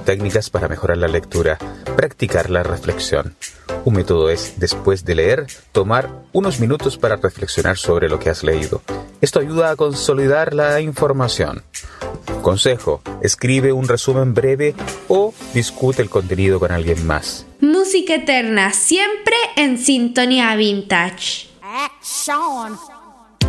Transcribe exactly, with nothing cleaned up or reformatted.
técnicas para mejorar la lectura. Practicar la reflexión. Un método es, después de leer, tomar unos minutos para reflexionar sobre lo que has leído. Esto ayuda a consolidar la información. Consejo: escribe un resumen breve o discute el contenido con alguien más. Música eterna, siempre en sintonía vintage. Action.